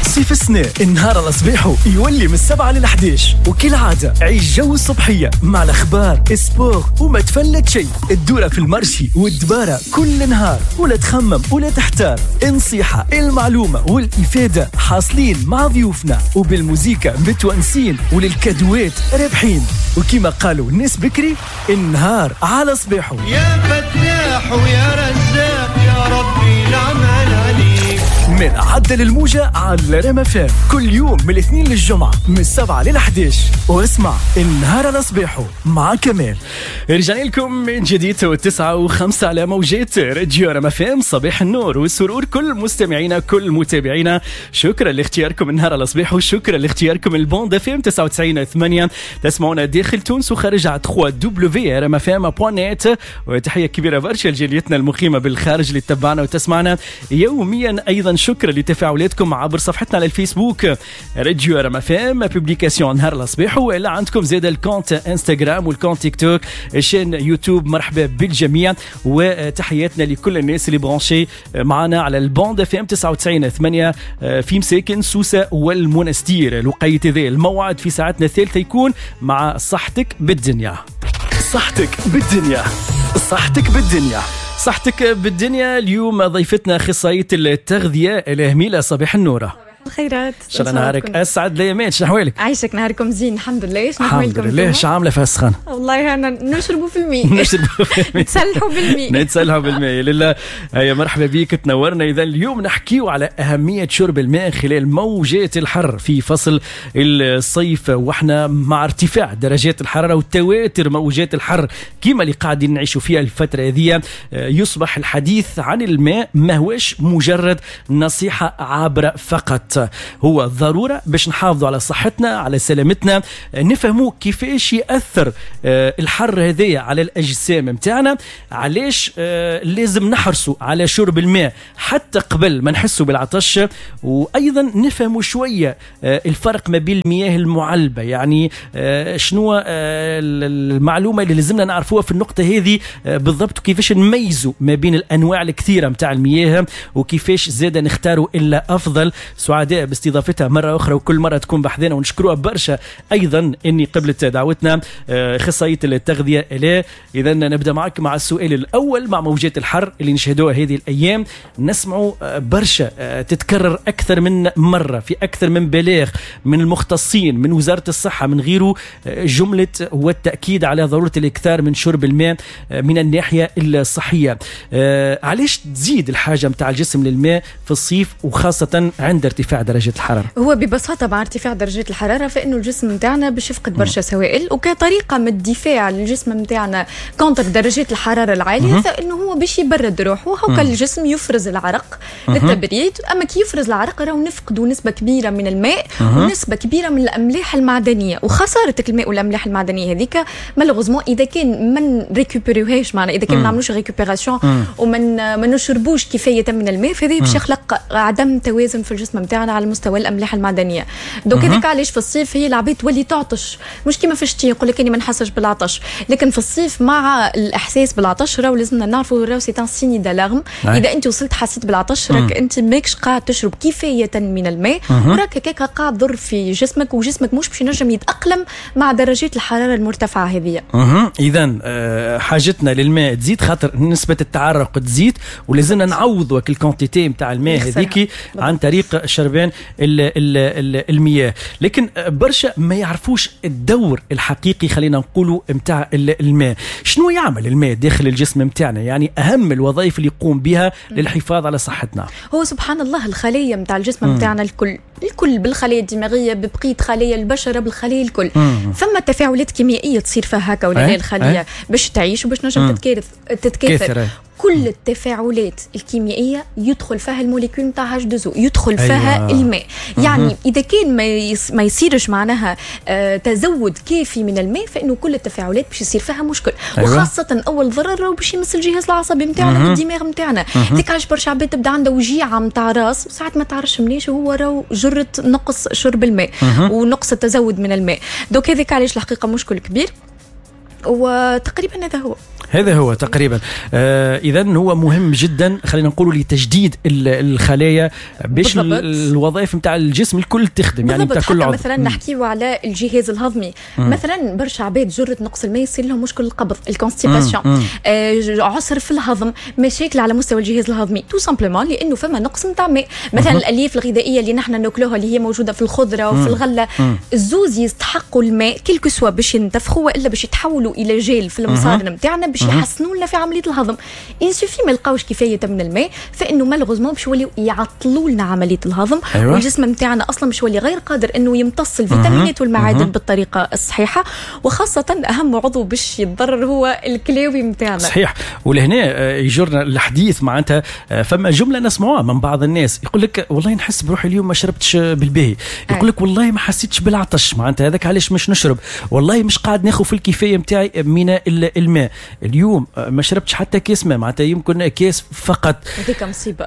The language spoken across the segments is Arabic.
صيف السنة النهار الأصبيحو يولي من 7 ل 11 وكل عادة عيش جو الصبحية مع الأخبار سبور وما تفلت شيء. الدورة في المرشي والدبارة كل نهار ولا تخمم ولا تحتار. النصيحة المعلومة والإفادة حاصلين مع ضيوفنا وبالموزيكا متونسين وللكادوات رابحين. وكما قالوا الناس بكري النهار على صبيحو. يا فتاح ويا رزاق يا ربي العمل عليك. من عدل الموجة على ريم اف ام كل يوم من الاثنين للجمعة من 7 ل 11 واسمع النهار على صبيحو مع كمال. رجعنا لكم من جديد 9:05 على موجات راديو ريم اف ام. صباح النور والسرور كل مستمعينا كل متابعينا. شكرا لاختياركم النهار على صبيحو. شكرا لاختياركم البوند اف ام 99.8. تسمعونا داخل تونس وخارج على 3w.rmfm.net. وتحية كبيرة برشا لجاليتنا المقيمة بالخارج اللي تتبعنا وتسمعنا يوميا. أيضا شكرا لتفاعلاتكم عبر صفحتنا على الفيسبوك راديو ريم اف ام ابليكاسيون نهار الصباح. وإلا عندكم زاد الكونت انستغرام والكونت تيك توك شين يوتيوب. مرحبا بالجميع وتحياتنا لكل الناس اللي برانشي معنا على البوند اف ام 99.8 في مساكن سوسة والمنستير. الوقيت ذي الموعد في ساعتنا الثالثة يكون مع صحتك بالدنيا. صحتك بالدنيا. صحتك بالدنيا. صحتك بالدنيا. اليوم ضيفتنا أخصائية التغذية الهميلة. صباح النورة. الخيرات. شو نهارك اسعد ليامات. شنو احوالك؟ عايشك نهاركم زين الحمد لله. شنو احوالكم؟ الحمد لله. شو عامله في السخان؟ والله انا نشربوا في الماء. نتسلحوا بالماء. نتسلحوا بالماء لله. هيا مرحبا بيك تنورنا. اذا اليوم نحكيو على اهميه شرب الماء خلال موجات الحر في فصل الصيف واحنا مع ارتفاع درجات الحراره وتواتر موجات الحر كما اللي قاعدين نعيشوا فيها الفتره هذه. يصبح الحديث عن الماء ما هوش مجرد نصيحه عابره فقط، هو ضرورة باش نحافظوا على صحتنا على سلامتنا. نفهموا كيفاش يأثر الحر هذايا على الأجسام متاعنا. علاش لازم نحرصوا على شرب الماء حتى قبل ما نحسوا بالعطش. وأيضا نفهموا شوية الفرق ما بين المياه المعلبة، يعني شنو المعلومة اللي لازمنا نعرفوها في النقطة هذه بالضبط، وكيفاش نميزوا ما بين الأنواع الكثيرة متاع المياه وكيفاش زاد نختاروا إلا أفضل. سعداء باستضافتها مرة أخرى وكل مرة تكون بحذنا ونشكروها برشا أيضا إني قبلت دعوتنا أخصائية التغذية إليه. إذا نبدأ معك مع السؤال الأول. مع موجات الحر اللي نشهدوها هذه الأيام نسمعوا برشا تتكرر أكثر من مرة في أكثر من بلاغ من المختصين من وزارة الصحة من غيره، جملة والتأكيد على ضرورة الإكثار من شرب الماء من الناحية الصحية. علاش تزيد الحاجة متاع الجسم للماء في الصيف وخاصة عند ارتفاع درجة الحرارة؟ هو ببساطة مع ارتفاع درجة الحرارة فإنه الجسم متاعنا باش يفقد برشا سوائل، وكطريقة من الدفاع للجسم متاعنا كونتر درجات الحرارة العالية فإنه هو باش يبرد روحه. هكا الجسم يفرز العرق للتبريد. أما كي يفرز العرق راهو نفقدوا نسبة كبيرة من الماء ونسبة كبيرة من الأملاح المعدنية. وخسارة الماء والأملاح المعدنية هذيك مالوغوزمون إذا كان ما ريكوبيروهاش معنا، إذا كان ما نعملوش ريكوبيراسيون وما نشربوش كفاية من الماء، فهذا باش يخلق عدم توازن في الجسم متاعنا على مستوى الاملاح المعدنيه. دونك هذاك علاش في الصيف هي العباد تولي تعطش، مش كيما في الشتاء يقول لك اني ما نحسش بالعطش، لكن في الصيف مع الاحساس بالعطش راهو لازمنا نعرفوا راهو سي ان سيني دالارم. اذا انت وصلت حسيت بالعطش راك انت ماكش قاعد تشرب كفايه من الماء وراك هكاك قاعد ضر في جسمك، وجسمك مش باش ينجم يتاقلم مع درجات الحراره المرتفعه هذه. اذا حاجتنا للماء تزيد خاطر نسبه التعرق تزيد، ولازمنا نعوضوا الكونتيتي نتاع الماء هذيك عن طريق شربان المياه. لكن برشا ما يعرفوش الدور الحقيقي خلينا نقولوا متاع الماء. شنو يعمل الماء داخل الجسم متاعنا؟ يعني أهم الوظائف اللي يقوم بها للحفاظ على صحتنا. هو سبحان الله الخلايا متاع الجسم متاعنا الكل بالخلايا الدماغية ببقية خلايا البشرة بالخلايا الكل ثم تفاعلات كيميائية تصير فيها هكا ولا الخلية باش تعيش وباش نجم تتكاثر. كل التفاعلات الكيميائية يدخل فيها الموليكول نتاع H2O، يدخل فيها الماء. يعني إذا كان ما يصيرش معناها تزود كافي من الماء فإنه كل التفاعلات باش يصير فيها مشكل. وخاصة أول ضرر راهو باش يمس الجهاز العصبي نتاعنا والدماغ نتاعنا. ذيك علاش برشا عباد تبدا عندها وجيعة نتاع راس وساعات ما تعرفش منيش، وهو راهو جرت نقص شرب الماء ونقص التزود من الماء. دوك هذيك علاش الحقيقة مشكل كبير، وتقريبا هذا هو. هذا هو تقريبا. اذا هو مهم جدا، خلينا نقولوا لتجديد الخلايا باش الوظائف نتاع الجسم الكل تخدم، يعني نتاع كل عضو. مثلا نحكيو على الجهاز الهضمي، مثلا برشا عباد جرة نقص الماء يصير لهم مشكل القبض، الكونستيباسيون، عسر في الهضم، مشاكل على مستوى الجهاز الهضمي، تو سامبلومون لانه فما نقص نتاع ماء. مثلا الالياف الغذائيه اللي نحن ناكلوها اللي هي موجوده في الخضره وفي الغله، الزوز يستحقوا الماء كل سوا باش ينتفخوا والا باش يتحولوا الى جيل في المصارن نتاعنا باش يحسنوا لنا في عمليه الهضم. ينسوفي ما لقاوش كفايه من الماء، فانه مالغوزمون باش يوليو يعطلوا لنا عمليه الهضم. أيوة. والجسم نتاعنا اصلا باش يولي غير قادر انه يمتص الفيتامينات والمعادن بالطريقه الصحيحه، وخاصه اهم عضو باش يتضرر هو الكلاوي نتاعنا. صحيح. ولهنا يجرنا الحديث معناتها فما جمله نسمعوها من بعض الناس، يقول لك والله نحس بروحي اليوم ما شربتش بالباهي، يقول لك والله ما حسيتش بالعطش، معناتها هذاك علاش مش نشرب، والله مش قاعد ناخذ في الكفايه نتاعي من الماء، اليوم ما شربتش حتى كاس ماء، معناتها يمكن كاس فقط. هذيك مصيبه.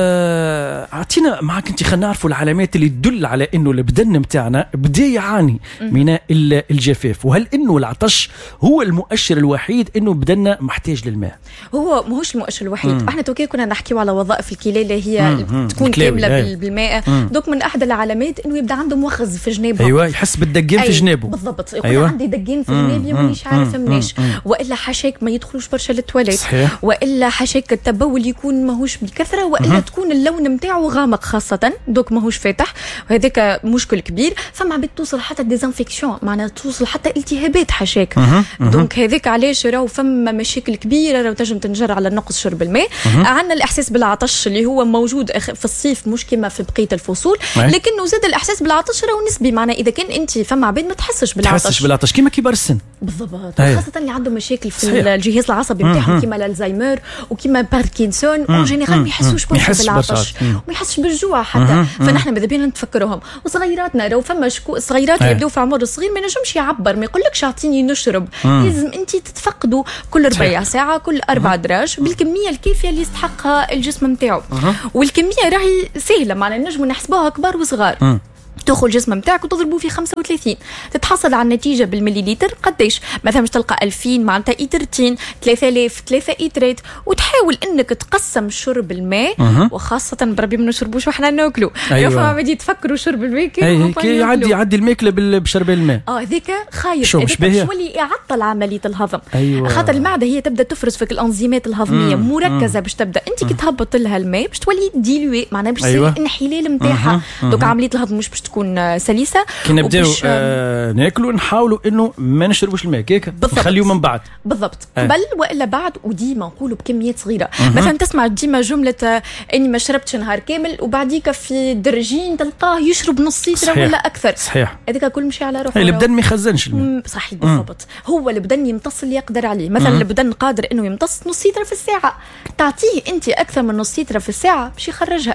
اعطينا معك انت، خلينا نعرفوا العلامات اللي تدل على انه البدن نتاعنا بدا يعاني من الجفاف، وهل انه العطش هو المؤشر الوحيد انه بدنا محتاج للماء؟ هو ماهوش المؤشر الوحيد. احنا توكي كنا نحكيو على وظائف الكلى اللي هي تكون كامله بالماء. دوك من احد العلامات انه يبدا عنده مؤخذ في جنابه. ايوه، يحس بالدقان في جنابه. بالضبط، يقول أيوة. عندي دقان في جنابي مانيش عارف مناش، والا حشاك ما يدخلوش برشا للتواليت، والا حشاك التبول يكون ماهوش بكثره، والا تكون اللون نتاعو غامق خاصه، دوك ماهوش فاتح، وهذاك مشكل كبير. فما عباد توصل حتى ديزانفيكسيون، معناها توصل حتى التهابات حشاك. دونك هذاك علاش راهو فما مشاكل كبيره راهو تنجم تنجر على نقص شرب الماء. عندنا الاحساس بالعطش اللي هو موجود في الصيف مش كما في بقيه الفصول، لكنه زاد الاحساس بالعطش راهو نسبي، معناها اذا كان انت فما عباد ما تحسش بالعطش كما كبار السن. بالضبط. خاصه اللي عندهم مشاكل في الجهاز العصبي نتاعهم كما الزهايمر وكما باركنسون، اون جينيرال ما يحسوش برشا بالعطش وما يحسش بالجوع حتى. فنحن ماذا بينا نتفكرهم. وصغيراتنا راهو فما صغيرات اللي يبداو في عمر الصغير ما ينجمش يعبر، ما يقولكش اعطيني نشرب، لازم انت تتفقدوا كل ربع ساعه، كل 4 دراج بالكميه الكافيه اللي يستحقها الجسم نتاعو. والكميه راهي سهله، معناها نجموا نحسبوها كبار وصغار. تاخذ الجسم نتاعك وتضربه في 35، تتحصل على النتيجه بالمليليتر قديش. مثلا مش تلقى 2000 معناتها ايترتين، 3000 3 ايترات، وتحاول انك تقسم شرب الماء، وخاصه بربي ما نشربوش وحنا ناكلوا. أيوة. فما بدي يتفكروا شرب الماء كيف يعدي الماكله بشرب الماء. هذيك خايف، هذيك شولي يعطل عمليه الهضم. أيوة. خاطر المعده هي تبدا تفرز فيك الانزيمات الهضميه مركزه باش تبدا انت كي تهبط لها الماء باش تولي ديلوي، معناها باش يصير انحلال نتاعها. دوك عمليه الهضم مش باش تكون سلسه. كي نبداو ناكلوا نحاولوا انه ما نشربوش الماء كيك، نخليه من بعد. بالضبط. قبل والا بعد، وديما نقولوا بكميات صغيره. مثلا تسمع ديما جمله اني ما شربتش نهار كامل، وبعديك في درجين تلقاه يشرب نص لتر ولا اكثر. صحيح. هذاك كل مشي على روحه. البدن ما يخزنش الماء. صحيح. بالضبط. هو البدن يمتص اللي يقدر عليه. مثلا البدن قادر انه يمتص نص لتر في الساعه، تعطيه انت اكثر من نص لتر في الساعه باش يخرجها.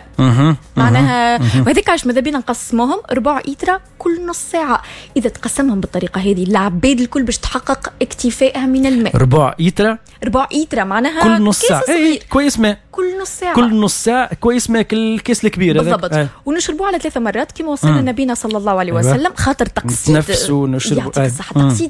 معناها وهذيك علاش ماذا بينا نقسموهم 4 إيترا كل نص ساعة. إذا تقسمهم بالطريقة هذه العباد الكل باش تحقق اكتفائها من الماء. 4 إيترا معناها كل نص ساعة. كويس ماء كل نص ساعة كويس ماء الكيس الكبير هذا. بالضبط. ونشربوه على 3 مرات كما وصلنا نبينا صلى الله عليه وسلم. خاطر تقسيط نفسه نشربوا تقسيط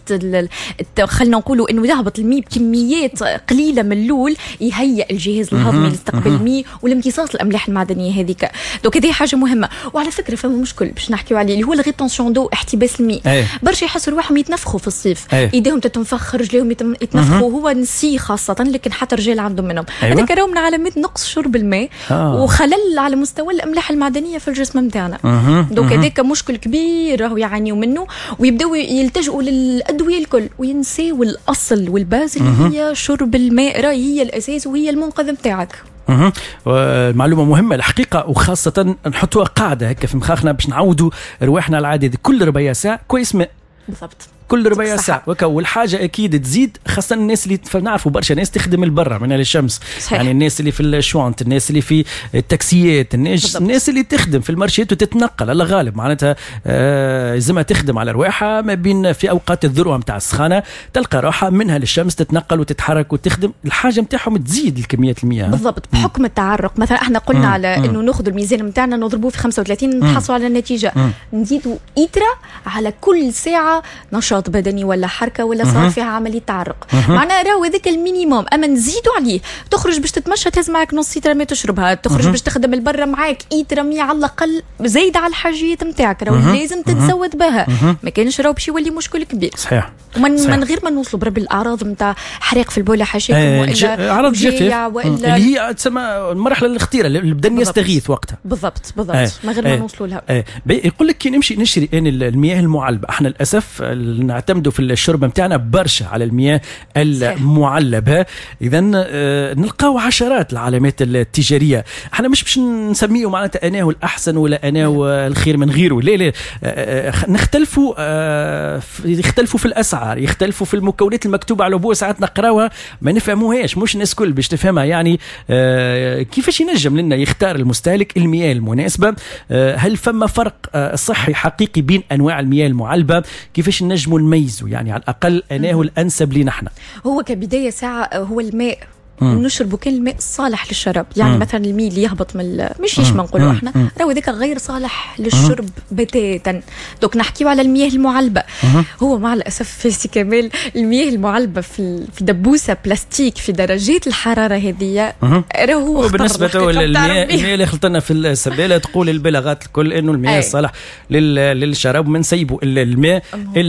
خلينا نقولوا انه يهبط الماء بكميات قليلة من اللول، يهيئ الجهاز الهضمي لاستقبال الماء والامتصاص الاملاح المعدنيه هذيك. دوك هذه حاجة مهمة. وعلى فكرة فما مشكل باش نحكيو عليه اللي هو الريتونسيون دو، احتباس الماء. برشا يحسوا رواحهم يتنفخوا في الصيف، ايديهم تتنفخ، رجليهم يتنفخوا. هو نسي خاصة، لكن حتى الرجال عندهم منهم. هذاك راهو من علامات نقص شرب الماء وخلل على مستوى الاملاح المعدنيه في الجسم نتاعنا. دوك هذاك مشكل كبير راهو يعانيوا منه، ويبداو يلتجئوا للادويه الكل وينساو الاصل والباز اللي هي شرب الماء. راهي هي الاساس وهي المنقذ نتاعك. معلومة مهمة الحقيقة، وخاصة نحطوها قاعدة هكا في مخاخنا باش نعودوا رواحنا العادة دي. كل ربع ساعة كويس ماء. بالضبط. كل ربع ساعة والحاجة أكيد تزيد، خاصة الناس اللي نعرفوا برشا ناس تخدم البرة من الشمس. صحيح. يعني الناس اللي في الشوانت، الناس اللي في التاكسيات، الناس اللي تخدم في المارشيات وتتنقل على غالب معناتها زي ما تخدم على رواحها ما بين في أوقات الذروة متاع السخانة، تلقى روحها منها للشمس تتنقل وتتحرك وتخدم، الحاجة متاعهم تزيد الكميات المياه. بالضبط. بحكم التعرق مثلا احنا قلنا على انه ناخذ الميزان متاعنا نضربوه في 35 نحصلوا على النتيجة. نزيدوا إيترا على كل ساعة نشاط. نشاط بدني ولا حركه ولا صار فيها عمليه تعرق، معناها راهو هذاك المينيموم. اما نزيدوا عليه، تخرج باش تتمشى تهز معك نص لتر ماء تشربها، تخرج باش تخدم البرة معاك لتر مية على الاقل زايد على الحاجيات نتاعك، راهو لازم تتزود بها. ما كانش راهو باش يولي مشكل كبير. صحيح. من غير ما نوصلوا بربي الاعراض نتاع حريق في البوله حاشاكم ولا اعراض جفاف ولا اللي هي تسمى المرحله الاخيره اللي البدن يستغيث وقتها. بالضبط من غير ما نوصلوا لها. يقول لك كي نمشي نشري المياه المعلبه، احنا للاسف نعتمدوا في الشرب نتاعنا برشا على المياه المعلبه، اذا نلقاو عشرات العلامات التجاريه. احنا مش باش نسميه معناتها اناه الاحسن ولا اناه الخير من غيره، لا نختلفوا، يختلفوا في الاسعار، يختلفوا في المكونات المكتوبه على العبوه، ساعات نقراوها ما نفهموهاش، مش الناس كل باش تفهمها. يعني كيفاش ينجم لنا يختار المستهلك المياه المناسبه؟ هل فما فرق صحي حقيقي بين انواع المياه المعلبه؟ كيفاش نجموا نميزوا يعني على الاقل اناه الانسب لنا احنا؟ هو كبدايه ساعه هو الماء نشربوا كان الماء صالح للشرب. يعني مثلا الماء اللي يهبط من مش ما نقولوا احنا راهو ذاك غير صالح للشرب بتاتا. دوك نحكيو على المياه المعلبه. هو مع الاسف في سي كمال المياه المعلبه في دبوسه بلاستيك في درجات الحراره هذه راهو بالنسبه للمياه اللي خلطنا في السباله تقول البلاغات الكل انه المياه صالح للشراب. من سيبوا الماء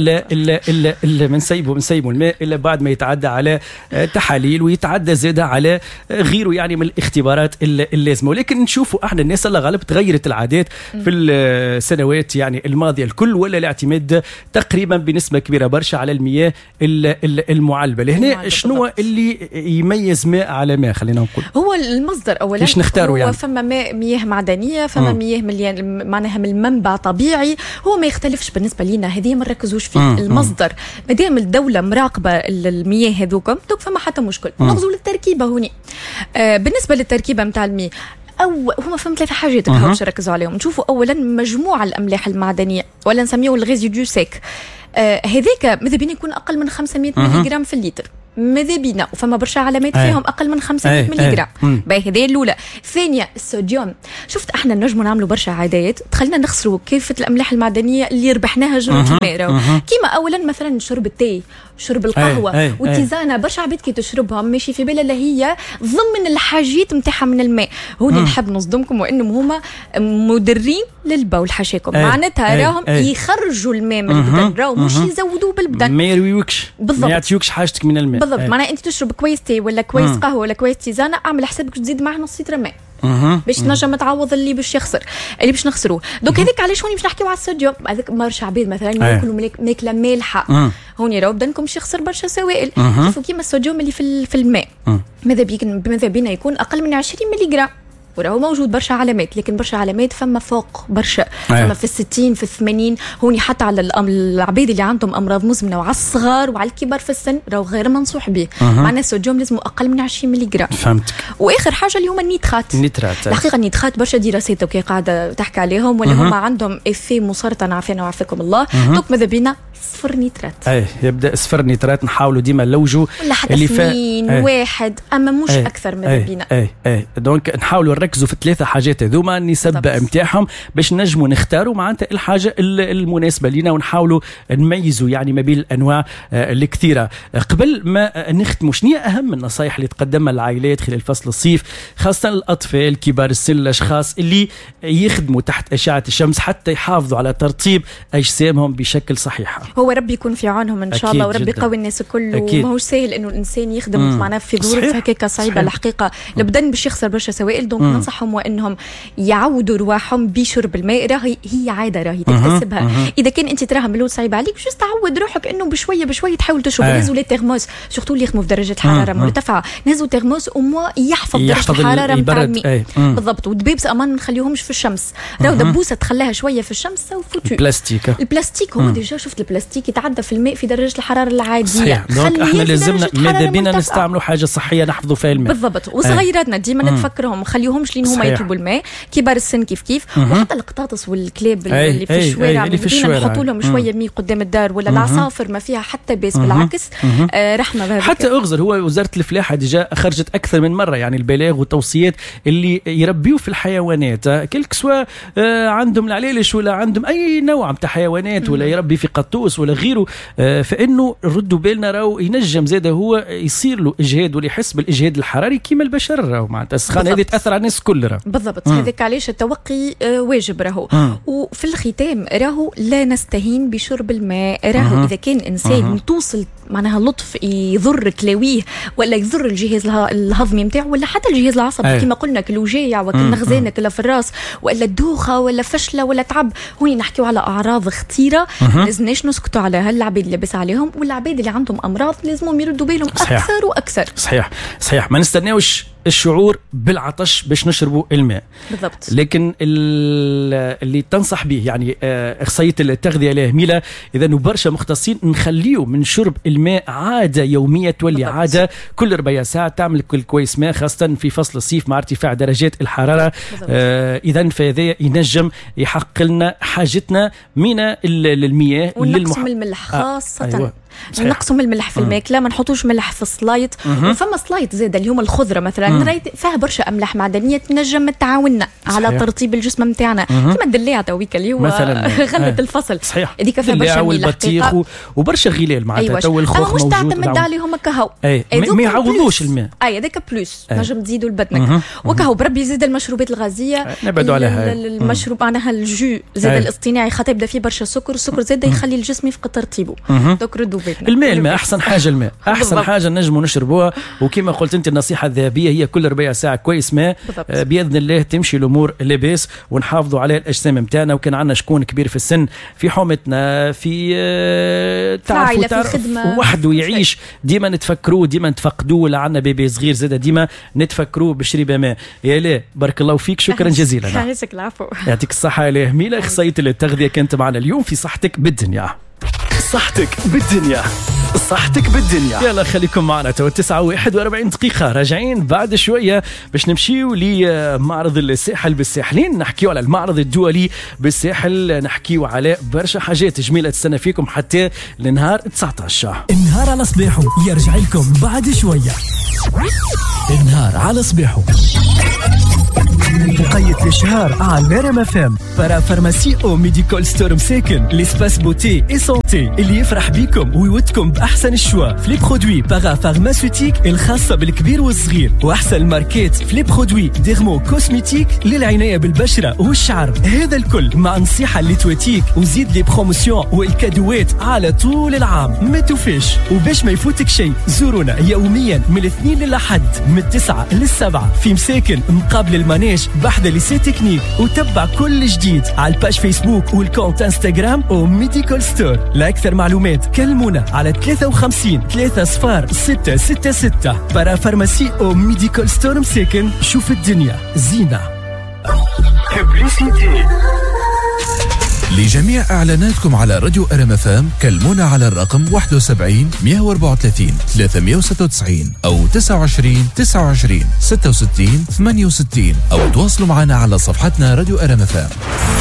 الا من سيبوا الماء الا بعد ما يتعدى على تحاليل ويتعدى زاد على غيره يعني من الاختبارات اللازمه. ولكن نشوفوا احنا الناس الله غالب تغيرت العادات في السنوات يعني الماضيه الكل، ولا الاعتماد تقريبا بنسبه كبيره برشا على المياه المعلبه. لهنا شنو اللي يميز ماء على ماء؟ خلينا نقول هو المصدر اولا. كيفاش نختاروا؟ يعني فما مياه معدنيه، فما مياه معناها من المنبع طبيعي، هو ما يختلفش بالنسبه لنا، هذه ما نركزوش فيه. المصدر مادام الدوله مراقبه المياه هذوكم دوك فما حتى مشكل. نغزو للتركيبه هوني. بالنسبه للتركيبه نتاع المياه هما فهم ثلاثة حاجات باش نركزوا عليهم. نشوفوا اولا مجموع الاملاح المعدنيه ولا نسميه الغيزيدو سيك، هذاك ماذا بينا يكون اقل من 500 ملغ في اللتر، ماذا بينا وفما برشا علامات فيهم اقل من 500 ملغ. باهي هذه الاولى. ثانيه الصوديوم. شفت احنا نجموا نعملوا برشا عادات تخلينا نخسروا كافه الاملاح المعدنيه اللي ربحناها جرعه الماء. كيما اولا مثلا شرب التاي، شرب القهوه والتيزانه، برشا عباد كي تشربها ماشي في بالها هي ضمن الحاجات نتاعها من الماء. هوني نحب نصدمكم وانهم هما مدرين للبول حاشاكم، معناتها راهم يخرجوا الماء من البدن، راهم مش يزودوه بالبدن، ما يرويوكش، ما يعطيوكش حاجتك من الماء. بالضبط. معناها انت تشرب كويس تي ولا كويس قهوه ولا كويس تيزانه، اعمل حسابك تزيد معاه نص لتر ماء باش تنجم تعوض اللي باش يخسر اللي باش نخسروه. دوك هذيك علاش هوني باش نحكيو على الصوديوم. هذاك برشا عباد مثلا ياكلوا ماكله مالحه، هوني راهو بدنكم باش يخسر برشا سوائل. شوفوا كيما الصوديوم اللي في الماء ماذا بينا يكون اقل من 20 ملغ، وراهو موجود برشا علامات، لكن برشا علامات فما فوق برشا، فما في 60 في 80. هوني حتى على العباد اللي عندهم امراض مزمنه وعلى الصغار وعلى الكبار في السن راهو غير منصوح به. معناها الصوديوم لازم اقل من 20 ملغ. فهمتك. واخر حاجه اللي هما النيترات. الحقيقه النيترات برشا دراسات وكي قاعده تحكي عليهم ولا هما عندهم افي مسرطن عافانا وعافاكم الله. دوك ماذا بينا صفر نيترات. يبدا صفر نيترات. نحاولوا ديما نلوجوا ولا حتى اللي 2 1 اما مش اكثر ماذا بينا. دونك نحاولوا نركزوا في الثلاثه حاجات هذوما النسب نتاعهم باش نجموا نختاروا معناتها الحاجه المناسبه لنا، ونحاولوا نميزوا يعني ما بين الانواع الكثيره. قبل ما نختموا، شنو اهم النصائح اللي تقدمها للعائلات خلال فصل الصيف، خاصه الاطفال كبار السن الاشخاص اللي يخدموا تحت اشعه الشمس حتى يحافظوا على ترطيب اجسامهم بشكل صحيح؟ هو ربي يكون في عونهم ان شاء الله، وربي يقوي الناس الكل. وماهوش سهل انه الانسان يخدم معناه في ظروف هكاك صعيبه. الحقيقه البدن باش يخسر برشا سوائل. دونك ننصحهم وانهم يعودوا رواحهم بشرب الماء. راهي هي عاده راهي تكتسبها. اذا كان انت تراها ملود صعيب عليك باش تعود روحك انه بشويه بشويه تحاول تشرب. نهزوا لي ترموس، سورتو اللي يخدموا في درجه حراره مرتفعه، نهزوا ترموس وما يحفظ درجه الحراره نتاع الماء. بالضبط. والدبيبس امان ما نخليوهمش في الشمس. راهو دبوسه تخليها شويه في الشمس او فوتو. البلاستيك هو ديجا شفت البلاستيك يتعدى في الماء في درجه الحراره العاديه. دونك احنا لازمنا ماذا بينا نستعملوا حاجه صحيه نحفظوا فيها الماء. بالضبط. وصغيراتنا ديما نتفكرهم، خليوهمش يستناوش لين هما يطلبوا الماء، كبار السن كيف وحتى القطاطس والكلاب اللي في الشوارع بدينا نحطوا لهم شويه مي قدام الدار، ولا العصافر ما فيها حتى باس، بالعكس رحمه بها. حتى اغزر هو وزاره الفلاحه ديجا خرجت اكثر من مره يعني البلاغ والتوصيات اللي يربيوا في الحيوانات كلك سواء عندهم العليلش ولا عندهم اي نوع نتاع حيوانات ولا يربي في قطوس ولا غيره، فانه ردوا بالنا راهو ينجم زاد هو يصير له اجهاد ولا يحس بالاجهاد الحراري كيما البشر، راهو معناتها السخانه هذه تاثر على الناس الكل راهو. بالضبط، هذاك علاش التوقي واجب راهو. وفي الختام راهو لا نستهين بشرب الماء، راهو اذا كان انسان توصل معناها لطف يضر كلاويه ولا يضر الجهاز الهضمي نتاعو ولا حتى الجهاز العصبي كما قلنا كالوجاع وكل نغزانه كلا في الراس ولا الدوخه ولا فشله ولا تعب، هون نحكيو على اعراض خطيره لازمناش نسكتوا على هالعباد اللي لاباس عليهم، والعباد اللي عندهم امراض لازمهم يردوا بالهم اكثر واكثر. صحيح ما نستناوش الشعور بالعطش باش نشربوا الماء بالضبط، لكن اللي تنصح به يعني اخصائيه التغذيه الهميله اذا برشا مختصين نخليه من شرب الماء عاده يوميه تولي بالضبط. عاده كل ربع ساعه تعمل كل كويس ماء، خاصه في فصل الصيف مع ارتفاع درجات الحراره. اذا فهذا ينجم يحقق لنا حاجتنا من المياه ونقص من الملح خاصه نقصوا من الملح في الماكله، ما نحطوش ملح في السلايط. وفما سلايط زاد اللي هما الخضره مثلا فيها برشا املاح معدنيه تنجم تعاوننا على ترطيب الجسم نتاعنا، كما الدلاع تويكا اللي هو غله الفصل هذيك فيها برشا والبطيخ وبرشا غلال معناتها تو الخوخ موجود، مش تعتمد عليهم كهو ما يعوضوش الماء. هذاك بلوس نجم تزيدوا لبدنك وكهو. بربي زاد المشروبات الغازيه نبعدوا عليها، المشروب معناها الجو زاد الاصطناعي خاطر يبدا فيه برشا سكر، السكر زاد يخلي الجسم يفقد ترطيبه. دوك ردوا الماء احسن حاجه، الماء احسن حاجه نجموا نشربوها، وكما قلت انت النصيحه الذهبيه هي كل ربع ساعه كويس ماء باذن الله تمشي الامور لاباس ونحافظوا على الاجسام نتاعنا. وكان عندنا شكون كبير في السن في حومتنا في تعرف وحده يعيش ديما نتفكروه ديما نتفقدوه، ولا عندنا بيبي صغير زاد ديما نتفكروه بشرب ماء. يا لا بارك الله فيك، شكرا جزيلا. يعطيك العفو، يعطيك الصحه يا جميله. اخصائيه التغذيه كانت معنا اليوم في صحتك بالدنيا. صحتك بالدنيا، صحتك بالدنيا. يلا خليكم معنا تو 9:41 دقيقة، راجعين بعد شوية باش نمشيو لمعرض الساحل بالساحلين، نحكيو على المعرض الدولي بالساحل، نحكيو على برشا حاجات جميلة تستنى فيكم حتى لنهار 19. النهار على صباحو يرجع لكم بعد شوية. النهار على صباحو مقيد الشهر على ريم اف ام. بارا فارماسي او ميديكال ستور مساكن، ليسباس بوتي اي سونتي اللي يفرح بيكم ويودكم باحسن الشوا في لي برودوي بارا فارماسيوتيك الخاصه بالكبير والصغير، واحسن الماركات في لي برودوي ديرمو كوسميتيك للعنايه بالبشره والشعر. هذا الكل مع نصيحه اللي تواتيك وزيد لي بروموسيون والكادوات على طول العام. ما توفيش، وباش ما يفوتك شيء زورونا يوميا من الاثنين للأحد من 9 ل7 في مساكن مقابل المانيج بحذا ليسي تكنيك، وتبع كل جديد على الباج فيسبوك والكونت انستغرام او ميديكال ستور. لأكثر معلومات كلمونا على 53 30 666. بارا فارماسي او ميديكال ستور مساكن، شوف الدنيا زينة. لجميع إعلاناتكم على راديو ريم اف ام كلمونا على الرقم 71 134 396 أو 29 29 66 68 أو تواصلوا معنا على صفحتنا راديو ريم اف ام.